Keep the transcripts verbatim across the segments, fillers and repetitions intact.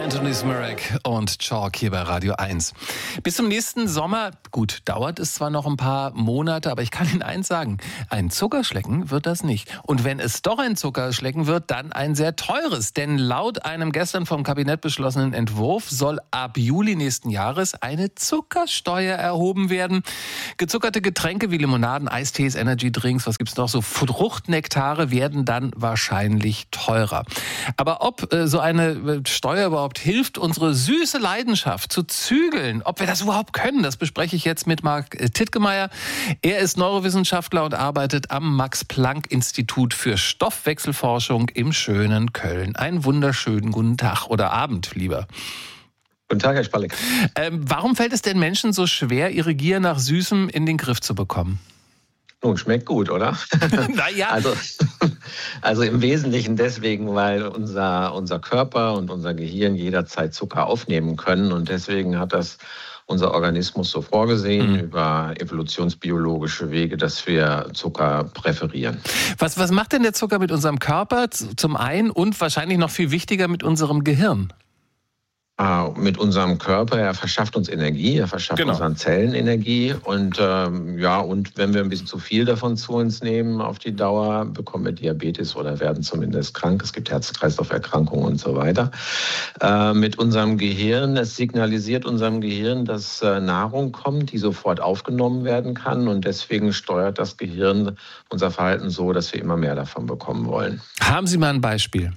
Anthony Smirek und Chalk hier bei Radio eins. Bis zum nächsten Sommer, gut, dauert es zwar noch ein paar Monate, aber ich kann Ihnen eins sagen, ein Zuckerschlecken wird das nicht. Und wenn es doch ein Zuckerschlecken wird, dann ein sehr teures. Denn laut einem gestern vom Kabinett beschlossenen Entwurf soll ab Juli nächsten Jahres eine Zuckersteuer erhoben werden. Gezuckerte Getränke wie Limonaden, Eistees, Energydrinks, was gibt's noch, so Fruchtnektare werden dann wahrscheinlich teurer. Aber ob äh, so eine Steuer überhaupt hilft, unsere süße Leidenschaft zu zügeln, ob wir das überhaupt können, das bespreche ich jetzt mit Marc Tittgemeier. Er ist Neurowissenschaftler und arbeitet am Max-Planck-Institut für Stoffwechselforschung im schönen Köln. Einen wunderschönen guten Tag oder Abend, lieber. Guten Tag, Herr Spalleck. Ähm, warum fällt es den Menschen so schwer, ihre Gier nach Süßem in den Griff zu bekommen? Nun, schmeckt gut, oder? Naja. Also, also im Wesentlichen deswegen, weil unser, unser Körper und unser Gehirn jederzeit Zucker aufnehmen können. Und deswegen hat das unser Organismus so vorgesehen, mhm. über evolutionsbiologische Wege, dass wir Zucker präferieren. Was, was macht denn der Zucker mit unserem Körper zum einen und wahrscheinlich noch viel wichtiger mit unserem Gehirn? Mit unserem Körper, er verschafft uns Energie, er verschafft genau. unseren Zellen Energie und ähm, ja, und wenn wir ein bisschen zu viel davon zu uns nehmen auf die Dauer, bekommen wir Diabetes oder werden zumindest krank. Es gibt Herz-Kreislauf-Erkrankungen und so weiter. Äh, mit unserem Gehirn, es signalisiert unserem Gehirn, dass äh, Nahrung kommt, die sofort aufgenommen werden kann und deswegen steuert das Gehirn unser Verhalten so, dass wir immer mehr davon bekommen wollen. Haben Sie mal ein Beispiel?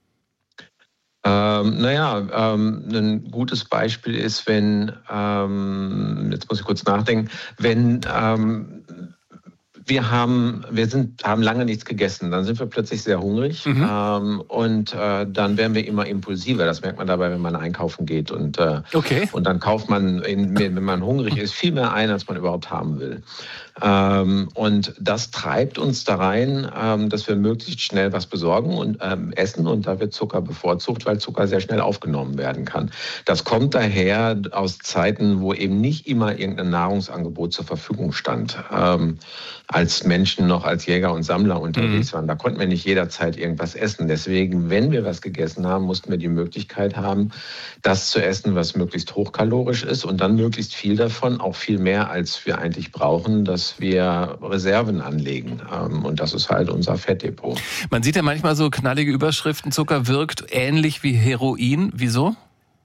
Ähm, naja, ähm, ein gutes Beispiel ist, wenn, ähm, jetzt muss ich kurz nachdenken, wenn ähm, wir haben, wir sind, haben lange nichts gegessen, dann sind wir plötzlich sehr hungrig mhm. ähm, und äh, dann werden wir immer impulsiver. Das merkt man dabei, wenn man einkaufen geht und, äh, okay. und dann kauft man, in, wenn man hungrig ist, viel mehr ein, als man überhaupt haben will. Ähm, und das treibt uns da rein, ähm, dass wir möglichst schnell was besorgen und ähm, essen und da wird Zucker bevorzugt, weil Zucker sehr schnell aufgenommen werden kann. Das kommt daher aus Zeiten, wo eben nicht immer irgendein Nahrungsangebot zur Verfügung stand. Ähm, als Menschen noch als Jäger und Sammler unterwegs mhm. waren. Da konnten wir nicht jederzeit irgendwas essen. Deswegen, wenn wir was gegessen haben, mussten wir die Möglichkeit haben, das zu essen, was möglichst hochkalorisch ist und dann möglichst viel davon, auch viel mehr, als wir eigentlich brauchen, dass wir Reserven anlegen. Und das ist halt unser Fettdepot. Man sieht ja manchmal so knallige Überschriften, Zucker wirkt ähnlich wie Heroin. Wieso?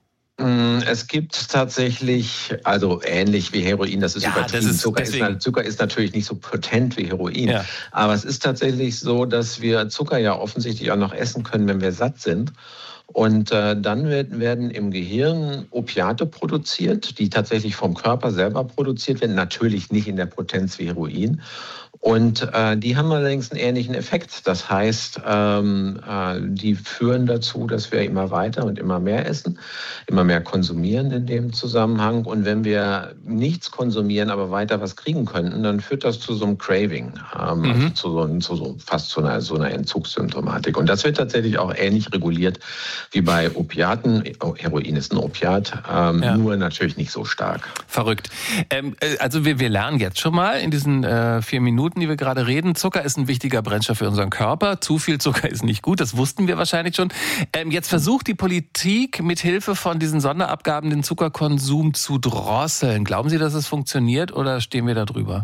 Es gibt tatsächlich, also ähnlich wie Heroin, das ist ja, übertrieben. Das ist Zucker, ist, Zucker ist natürlich nicht so potent wie Heroin. Ja. Aber es ist tatsächlich so, dass wir Zucker ja offensichtlich auch noch essen können, wenn wir satt sind. Und äh, dann wird, werden im Gehirn Opiate produziert, die tatsächlich vom Körper selber produziert werden. Natürlich nicht in der Potenz wie Heroin. Und äh, die haben allerdings einen ähnlichen Effekt. Das heißt, ähm, äh, die führen dazu, dass wir immer weiter und immer mehr essen, immer mehr konsumieren in dem Zusammenhang. Und wenn wir nichts konsumieren, aber weiter was kriegen könnten, dann führt das zu so einem Craving, ähm, mhm. also zu so, zu so fast zu einer, so einer Entzugssymptomatik. Und das wird tatsächlich auch ähnlich reguliert wie bei Opiaten. Heroin ist ein Opiat, ähm, ja. nur natürlich nicht so stark. Verrückt. Ähm, also wir, wir lernen jetzt schon mal in diesen äh, vier Minuten, die wir gerade reden. Zucker ist ein wichtiger Brennstoff für unseren Körper. Zu viel Zucker ist nicht gut, das wussten wir wahrscheinlich schon. Ähm, jetzt versucht die Politik mit Hilfe von diesen Sonderabgaben den Zuckerkonsum zu drosseln. Glauben Sie, dass es funktioniert oder stehen wir da drüber?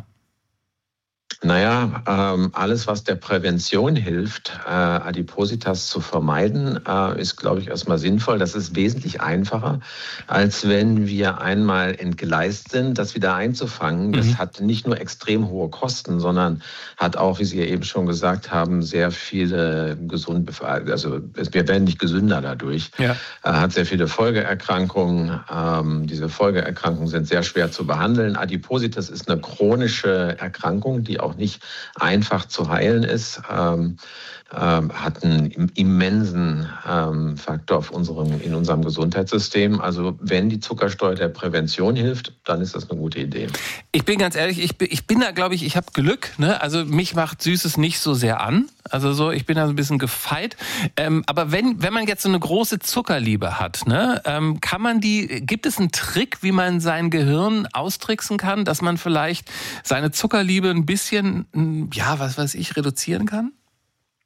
Naja, ähm, alles, was der Prävention hilft, äh, Adipositas zu vermeiden, äh, ist, glaube ich, erstmal sinnvoll. Das ist wesentlich einfacher, als wenn wir einmal entgleist sind, das wieder einzufangen. Das mhm. hat nicht nur extrem hohe Kosten, sondern hat auch, wie Sie ja eben schon gesagt haben, sehr viele gesunde, also wir werden nicht gesünder dadurch. Ja. Äh, hat sehr viele Folgeerkrankungen. Ähm, diese Folgeerkrankungen sind sehr schwer zu behandeln. Adipositas ist eine chronische Erkrankung, die auch nicht einfach zu heilen ist, ähm, ähm, hat einen immensen ähm, Faktor auf unserem, in unserem Gesundheitssystem. Also wenn die Zuckersteuer der Prävention hilft, dann ist das eine gute Idee. Ich bin ganz ehrlich, ich bin, ich bin da, glaube ich, ich habe Glück. Ne? Also mich macht Süßes nicht so sehr an. Also so, ich bin da so ein bisschen gefeit. Ähm, aber wenn, wenn man jetzt so eine große Zuckerliebe hat, ne, ähm, kann man die, gibt es einen Trick, wie man sein Gehirn austricksen kann, dass man vielleicht seine Zuckerliebe ein bisschen, ja, was weiß ich, reduzieren kann?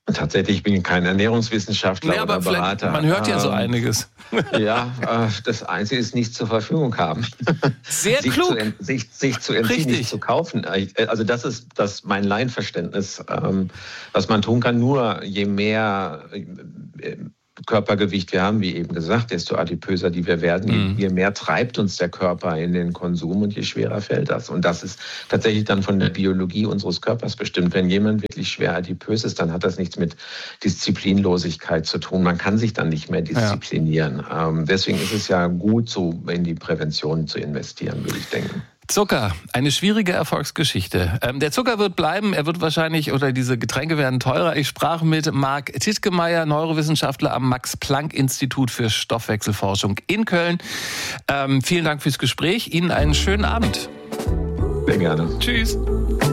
Tatsächlich bin ich kein Ernährungswissenschaftler nee, oder Berater. Man hört ja ähm, so einiges. Ja, äh, das Einzige ist, nicht zur Verfügung haben. Sehr sich klug. Zu, sich, sich zu entziehen, Richtig. nicht zu kaufen. Also das ist das mein Laienverständnis, ähm, was man tun kann. Nur je mehr äh, Körpergewicht wir haben, wie eben gesagt, desto adipöser die wir werden, mhm. je mehr treibt uns der Körper in den Konsum und je schwerer fällt das. Und das ist tatsächlich dann von der Biologie unseres Körpers bestimmt. Wenn jemand wirklich schwer adipös ist, dann hat das nichts mit Disziplinlosigkeit zu tun. Man kann sich dann nicht mehr disziplinieren. Ja. Ähm, deswegen ist es ja gut, so in die Prävention zu investieren, würde ich denken. Zucker, eine schwierige Erfolgsgeschichte. Ähm, der Zucker wird bleiben, er wird wahrscheinlich, oder diese Getränke werden teurer. Ich sprach mit Marc Tittgemeier, Neurowissenschaftler am Max-Planck-Institut für Stoffwechselforschung in Köln. Ähm, vielen Dank fürs Gespräch. Ihnen einen schönen Abend. Sehr gerne. Tschüss.